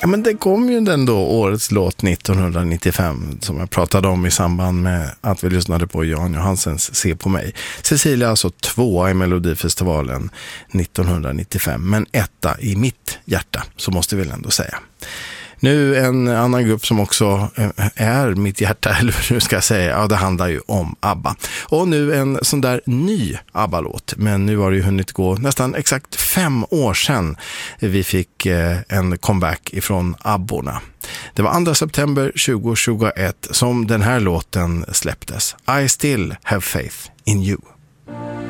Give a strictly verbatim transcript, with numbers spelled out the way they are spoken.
Ja, men det kom ju den då årets låt nittonhundranittiofem som jag pratade om i samband med att vi lyssnade på Jan Johansens Se på mig. Cecilia alltså tvåa i Melodifestivalen nittonhundranittiofem, men etta i mitt hjärta, så måste vi väl ändå säga. Nu en annan grupp som också är mitt hjärta, eller hur ska jag säga, ja, det handlar ju om ABBA. Och nu en sån där ny ABBA-låt, men nu har det ju hunnit gå nästan exakt fem år sedan vi fick en comeback ifrån ABBORna. Det var andra september tjugohundratjugoett som den här låten släpptes. I still have faith in you.